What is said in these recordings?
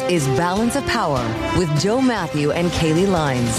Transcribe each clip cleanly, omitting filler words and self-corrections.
is Balance of Power with Joe Matthew and Kaylee Lines.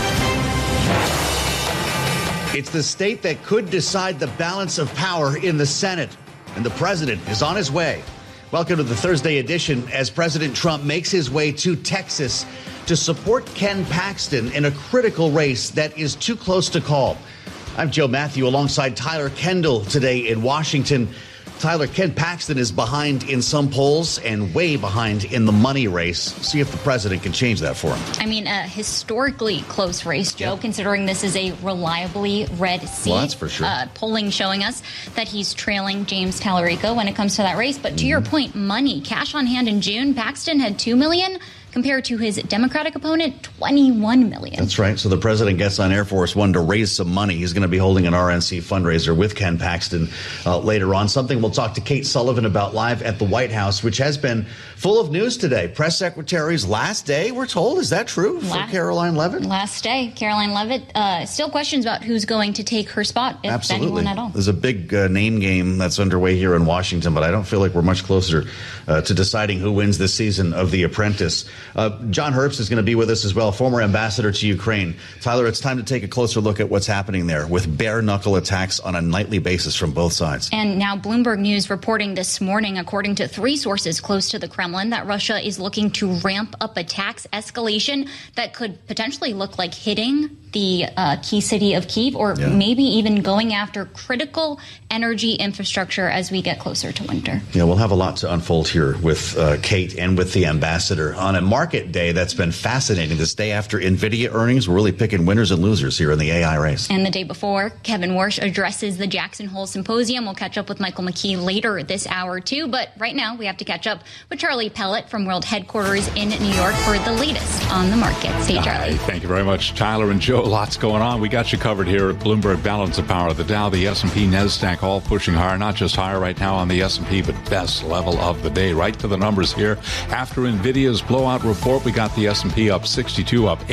It's the state that could decide the balance of power in the Senate, and the president is on his way. Welcome to the Thursday edition as President Trump makes his way to Texas to support Ken Paxton in a critical race that is too close to call. I'm Joe Matthew alongside Tyler Kendall today in Washington. Tyler, Ken Paxton is behind in some polls and way behind in the money race. See if the president can change that for him. I mean, a historically close race, Joe, considering this is a reliably red seat. Well, that's for sure. Polling showing us that he's trailing James Tallarico when it comes to that race. But to your point, money, cash on hand in June, Paxton had $2 million. Compared to his Democratic opponent, $21 million. That's right. So the president gets on Air Force One to raise some money. He's going to be holding an RNC fundraiser with Ken Paxton later on. Something we'll talk to Kate Sullivan about live at the White House, which has been full of news today. Press secretary's last day, we're told. Is that true for Caroline Leavitt? Last day. Caroline Leavitt. Still questions about who's going to take her spot, if anyone at all. There's a big name game that's underway here in Washington, but I don't feel like we're much closer to deciding who wins this season of The Apprentice. John Herbst is going to be with us as well, former ambassador to Ukraine. Tyler, it's time to take a closer look at what's happening there with bare-knuckle attacks on a nightly basis from both sides. And now Bloomberg News reporting this morning, according to 3 sources close to the Kremlin, that Russia is looking to ramp up attacks escalation that could potentially look like hitting the key city of Kyiv, or maybe even going after critical energy infrastructure as we get closer to winter. Yeah, we'll have a lot to unfold here with Kate and with the ambassador on a market day that's been fascinating. This day after NVIDIA earnings, we're really picking winners and losers here in the AI race. And the day before, Kevin Warsh addresses the Jackson Hole Symposium. We'll catch up with Michael McKee later this hour, too. But right now, we have to catch up with Charlie Pellet from World Headquarters in New York for the latest on the markets. Hey, Charlie. Thank you very much, Tyler and Joe. Lots going on. We got you covered here at Bloomberg Balance of Power. The Dow, the S&P, NASDAQ all pushing higher. Not just higher right now on the S&P, but best level of the day. Right to the numbers here. After NVIDIA's blowout report, we got the S&P up 62, up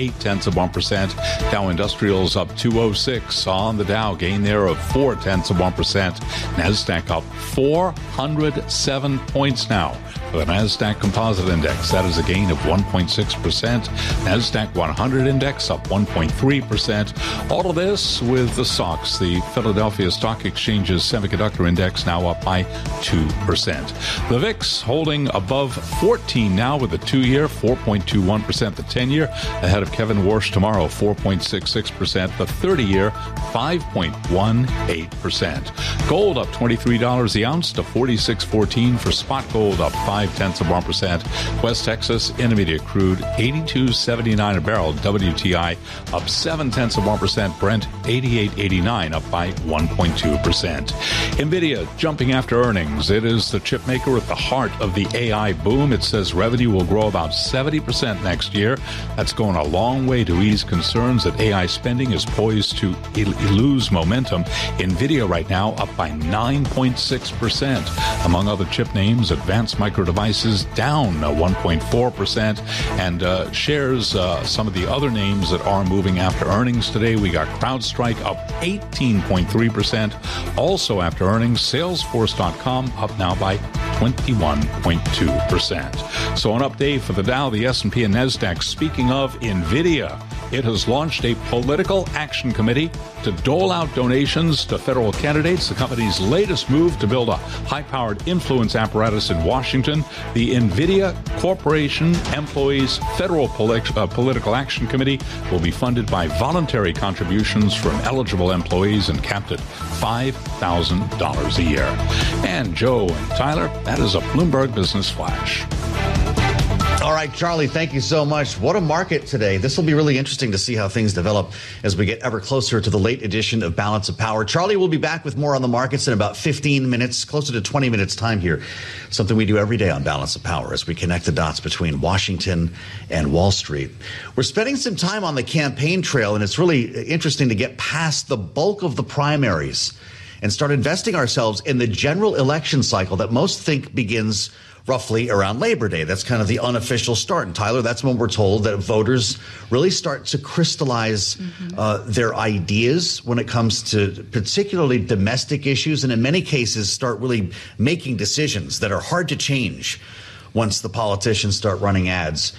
0.8%. Dow Industrials up 206 on the Dow. Gain there of 0.4%. NASDAQ up 407 points now. For the NASDAQ Composite Index, that is a gain of 1.6%. NASDAQ 100 Index up 1.3%. All of this with the SOX, the Philadelphia Stock Exchange's Semiconductor Index, now up by 2%. The VIX holding above 14 now with the 2-year, 4.21%. The 10-year ahead of Kevin Warsh tomorrow, 4.66%. The 30-year, 5.18%. Gold up $23 the ounce to $46.14 for spot gold, up 0.5%. West Texas Intermediate crude 82.79 a barrel. WTI up 0.7%. Brent 88.89, up by 1.2%. NVIDIA jumping after earnings. It is the chip maker at the heart of the AI boom. It says revenue will grow about 70% next year. That's going a long way to ease concerns that AI spending is poised to lose momentum. NVIDIA right now up by 9.6%. Among other chip names, Advanced Micro Devices down 1.4%. And shares some of the other names that are moving after earnings today. We got CrowdStrike up 18.3%. Also after earnings, Salesforce.com up now by 21.2%. So an update for the Dow, the S&P, and NASDAQ. Speaking of NVIDIA, it has launched a political action committee to dole out donations to federal candidates. The company's latest move to build a high-powered influence apparatus in Washington. The NVIDIA Corporation Employees Federal Political Action Committee will be funded by voluntary contributions from eligible employees and capped at $5,000 a year. And Joe and Tyler, that is a Bloomberg Business Flash. All right, Charlie, thank you so much. What a market today. This will be really interesting to see how things develop as we get ever closer to the late edition of Balance of Power. Charlie will be back with more on the markets in about 15 minutes, closer to 20 minutes time here. Something we do every day on Balance of Power as we connect the dots between Washington and Wall Street. We're spending some time on the campaign trail, and it's really interesting to get past the bulk of the primaries and start investing ourselves in the general election cycle that most think begins roughly around Labor Day. That's kind of the unofficial start. And Tyler, that's when we're told that voters really start to crystallize their ideas when it comes to particularly domestic issues, and in many cases start really making decisions that are hard to change once the politicians start running ads